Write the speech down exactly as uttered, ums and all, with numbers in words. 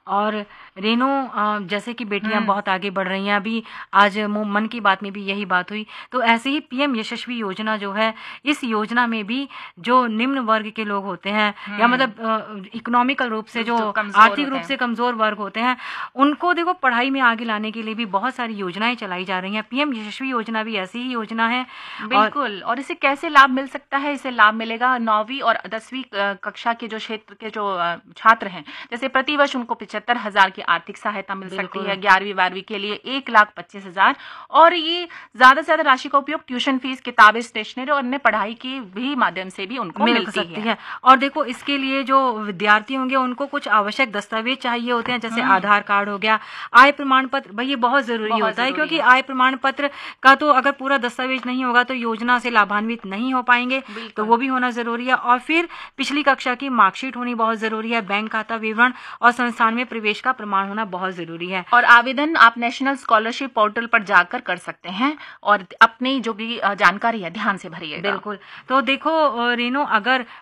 और रेनो अ, जैसे कि बेटियां हम्म। बहुत आगे बढ़ रही हैं, अभी आज मो- मन की बात में भी यही बात हुई। तो ऐसे ही पीएम यशस्वी योजना जो है, इस योजना में भी जो निम्न वर्ग के लोग होते हैं या हम्म। मतलब इकोनॉमिकल रूप से जो जो कमजोर आर्थिक होते रूप हैं। से कमजोर वर्ग होते हैं, उनको देखो पढ़ाई में आगे लाने के लिए भी बहुत सारी योजनाएं चलाई जा रही हैं। पीएम यशस्वी योजना भी ऐसी ही योजना है। और बिल्कुल। और इसे कैसे लाभ मिल सकता है? इसे लाभ मिलेगा नौवीं और दसवीं अ, कक्षा के जो क्षेत्र के जो अ, छात्र हैं, जैसे प्रतिवर्ष उनको पिछहत्तर हजार की आर्थिक सहायता मिल सकती बिल्कुल है। ग्यारहवीं बारहवीं के लिए एक लाख पच्चीस हजार। और ये ज्यादा से ज्यादा राशि का उपयोग ट्यूशन फीस, किताबें, स्टेशनरी और अन्य पढ़ाई के भी माध्यम से भी उनको मिल मिलती सकती है। है। और देखो इसके लिए जो विद्यार्थी होंगे उनको कुछ आवश्यक दस्तावेज चाहिए होते हैं, जैसे हम्म। आधार कार्ड हो गया, आय प्रमाण पत्र। भाई ये बहुत जरूरी बहुत होता है, जरूरी क्योंकि है। आय प्रमाण पत्र का तो अगर पूरा दस्तावेज नहीं होगा तो योजना से लाभान्वित नहीं हो पाएंगे। तो बिल्कुल। वो भी होना जरूरी है। और फिर पिछली कक्षा की मार्कशीट होनी बहुत जरूरी है। बैंक खाता विवरण और संस्थान में प्रवेश का प्रमाण होना बहुत जरूरी है। और आवेदन आप नेशनल स्कॉलरशिप पोर्टल पर जाकर कर सकते हैं, और अपनी जो भी अ, जानकारी है ध्यान से भरिएगा। बिल्कुल। तो देखो अ, रेनो, अगर